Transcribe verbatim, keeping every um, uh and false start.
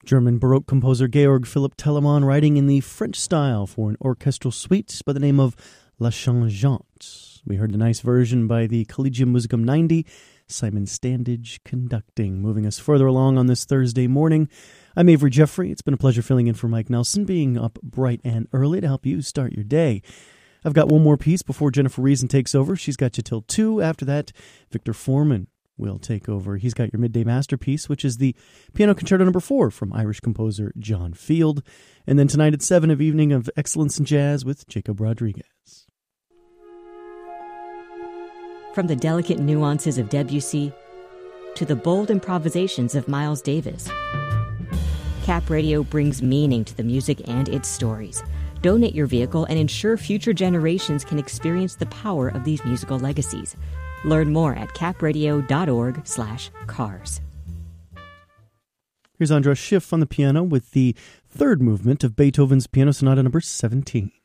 German Baroque composer Georg Philipp Telemann writing in the French style for an orchestral suite by the name of La Changeante. We heard a nice version by the Collegium Musicum ninety, Simon Standage conducting. Moving us further along on this Thursday morning, I'm Avery Jeffrey. It's been a pleasure filling in for Mike Nelson, being up bright and early to help you start your day. I've got one more piece before Jennifer Reason takes over. She's got you till two. After that, Victor Foreman will take over. He's got your midday masterpiece, which is the Piano Concerto Number Four from Irish composer John Field. And then tonight at seven, of Evening of Excellence in Jazz with Jacob Rodriguez. From the delicate nuances of Debussy to the bold improvisations of Miles Davis, Cap Radio brings meaning to the music and its stories. Donate your vehicle and ensure future generations can experience the power of these musical legacies. Learn more at capradio.org slash cars. Here's Andras Schiff on the piano with the third movement of Beethoven's Piano Sonata number seventeen.